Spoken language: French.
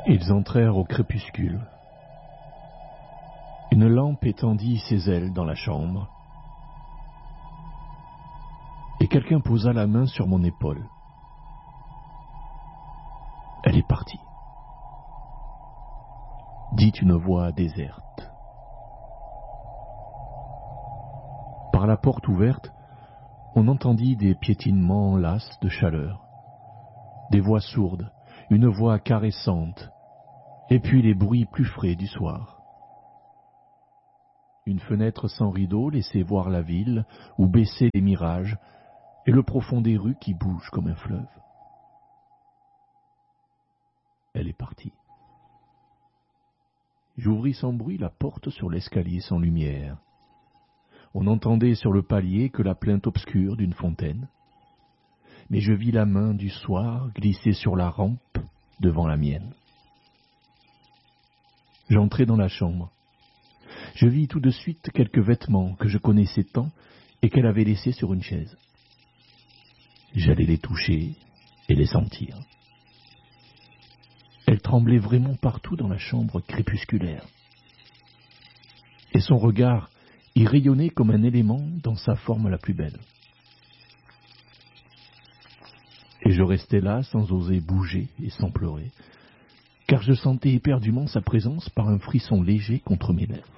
Ils entrèrent au crépuscule. Une lampe étendit ses ailes dans la chambre, et quelqu'un posa la main sur mon épaule. Elle est partie, dit une voix déserte. Par la porte ouverte, on entendit des piétinements lasses de chaleur, des voix sourdes, une voix caressante, et puis les bruits plus frais du soir. Une fenêtre sans rideau laissait voir la ville où baissaient les mirages et le profond des rues qui bouge comme un fleuve. Elle est partie. J'ouvris sans bruit la porte sur l'escalier sans lumière. On n'entendait sur le palier que la plainte obscure d'une fontaine. Mais je vis la main du soir glisser sur la rampe devant la mienne. J'entrai dans la chambre. Je vis tout de suite quelques vêtements que je connaissais tant et qu'elle avait laissés sur une chaise. J'allais les toucher et les sentir. Elle tremblait vraiment partout dans la chambre crépusculaire. Et son regard y rayonnait comme un élément dans sa forme la plus belle. Et je restais là sans oser bouger et sans pleurer, car je sentais éperdument sa présence par un frisson léger contre mes lèvres.